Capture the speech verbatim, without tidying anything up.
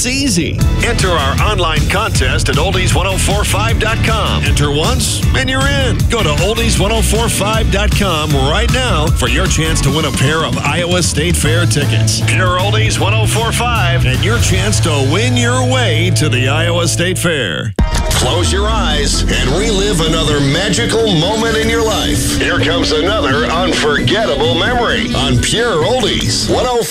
It's easy. Enter our online contest at oldies ten forty-five dot com. Enter once and you're in. Go to oldies ten forty-five dot com right now for your chance to win a pair of Iowa State Fair tickets. Pure Oldies ten forty-five and your chance to win your way to the Iowa State Fair. Close your eyes and relive another magical moment in your life. Here comes another unforgettable memory on Pure Oldies ten forty-five.